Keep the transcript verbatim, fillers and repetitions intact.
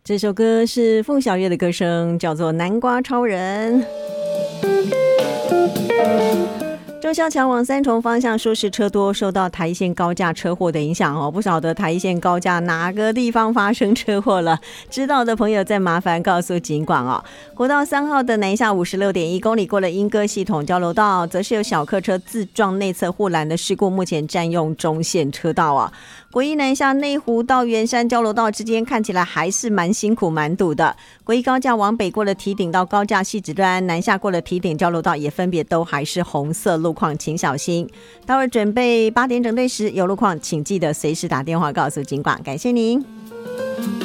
这首歌是凤小岳的歌声，叫做《南瓜超人》。中小桥往三重方向舒适车多，受到台一线高架车祸的影响哦，不晓得台一线高架哪个地方发生车祸了，知道的朋友再麻烦告诉警管哦。国道三号的南下五十六点一公里过了莺歌系统交流道，则是有小客车自撞内侧护栏的事故，目前占用中线车道啊。国一南下内湖到圆山交流道之间看起来还是蛮辛苦蛮堵的。国一高架往北过了堤顶到高架汐止端，南下过了堤顶交流道也分别都还是红色路况，请小心。待会儿准备八点整队时有路况请记得随时打电话告诉警管，感谢您。